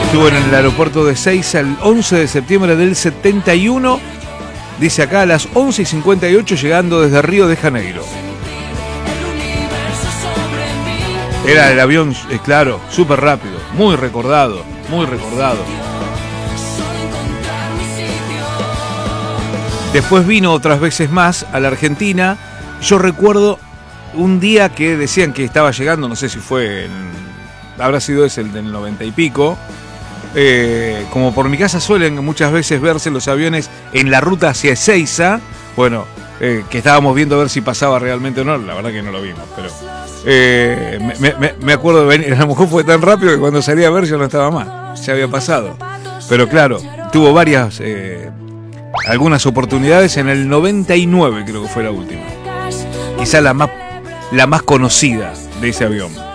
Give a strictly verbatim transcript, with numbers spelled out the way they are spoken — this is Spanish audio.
Estuvo en el aeropuerto de Ezeiza el once de septiembre del setenta y uno, dice acá a las once y cincuenta y ocho, llegando desde Río de Janeiro. Era el avión, eh, claro, súper rápido, muy recordado, muy recordado. Después vino otras veces más a la Argentina. Yo recuerdo un día que decían que estaba llegando, no sé si fue, en, habrá sido ese el del noventa y pico. Eh, como por mi casa suelen muchas veces verse los aviones en la ruta hacia Ezeiza, bueno, eh, que estábamos viendo a ver si pasaba realmente o no, la verdad que no lo vimos, pero eh, me, me, me acuerdo de venir, a lo mejor fue tan rápido que cuando salí a ver yo no estaba más, se había pasado. Pero claro, tuvo varias, eh, algunas oportunidades. En el noventa y nueve creo que fue la última, quizá la más, la más conocida de ese avión.